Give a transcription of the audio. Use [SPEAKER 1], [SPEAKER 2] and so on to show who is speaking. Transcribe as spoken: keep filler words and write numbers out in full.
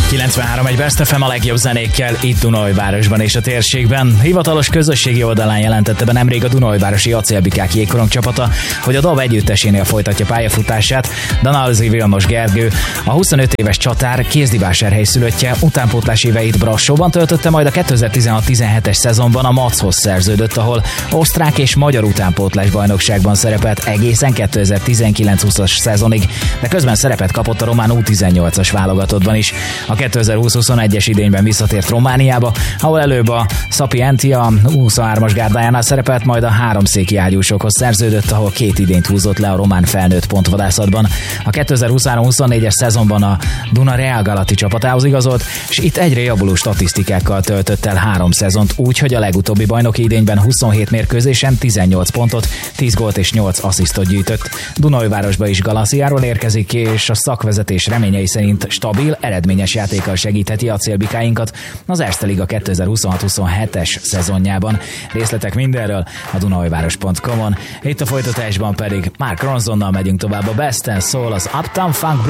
[SPEAKER 1] kilencvenhárom egy Best ef em a legjobb zenékkel itt Dunaújvárosban és a térségben. Hivatalos közösségi oldalán jelentette be nemrég a Dunaújvárosi Acélbikák jégkorong csapata, hogy a dé á vé együttesénél folytatja pályafutását. Danalzi Vilmos Gergő, a huszonöt éves csatár kézdivásárhely szülöttje utánpótlás éveit Brassóban töltötte, majd a kétezer-tizenhat tizenhetes szezonban a Machoz szerződött, ahol osztrák és magyar utánpótlás bajnokságban szerepelt egészen kétezer-tizenkilenc húszas szezonig, de közben szerepet kapott a román U tizennyolcas válogatottban is. A kétezer-húsz huszonegyes idényben visszatért Romániába, ahol előbb a Sapientia huszonhármas gárdájánál szerepelt, majd a háromszéki ágyúsokhoz szerződött, ahol két idényt húzott le a román felnőtt pontvadászatban. A kétezer-huszonhárom huszonnégyes szezonban a Duna Real Galati csapatához igazolt, és itt egyre javuló statisztikákkal töltött el három szezont, úgy, hogy a legutóbbi bajnoki idényben huszonhét mérkőzésen tizennyolc pontot, tíz gólt és nyolc asszisztot gyűjtött. Dunaújvárosba is Galaciáról érkezik, és a szakvezetés reményei szerint stabil, eredményes játékkal segítheti a célbikáinkat az Erste Liga kétezer-huszonhat huszonhetes szezonjában. Részletek mindenről a dunaújváros pont com-on. Itt a folytatásban pedig Mark Ronsonnal megyünk tovább, a Best and Soul, az Uptown Funk